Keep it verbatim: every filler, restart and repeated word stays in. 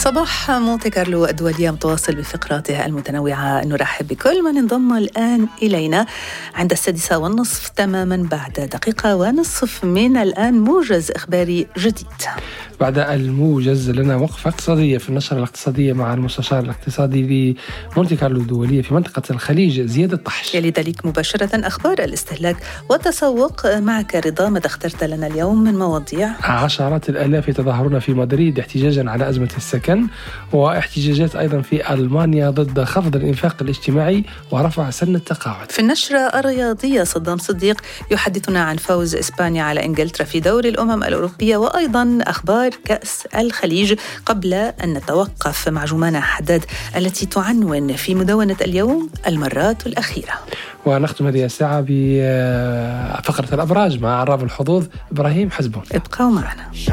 صباح مونتي كارلو الدولية متواصل بفقراته المتنوعة. نرحب بكل من انضم الآن إلينا عند السادسة والنصف تماما بعد دقيقة ونصف من الآن. موجز إخباري جديد. بعد الموجز لنا وقفة اقتصادية في النشرة الاقتصادية مع المستشار الاقتصادي لمونتي كارلو الدولية في منطقة الخليج زياد الطحش. يلي ذلك مباشرة أخبار الاستهلاك والتسوق. معك رضا، ماذا اخترت لنا اليوم من مواضيع؟ عشرات الآلاف يتظاهرون في مدريد احتجاجا على أزمة السكن، واحتجاجات أيضا في ألمانيا ضد خفض الإنفاق الاجتماعي ورفع سن التقاعد. في النشرة الرياضية صدام صديق يحدثنا عن فوز إسبانيا على إنجلترا في دوري الأمم الأوروبية، وأيضا أخبار كأس الخليج، قبل أن نتوقف مع جمانة حداد التي تعنون في مدونة اليوم المرات الأخيرة. ونختم هذه الساعة بفقرة الأبراج مع عراب الحظوظ إبراهيم حزبون. ابقوا معنا.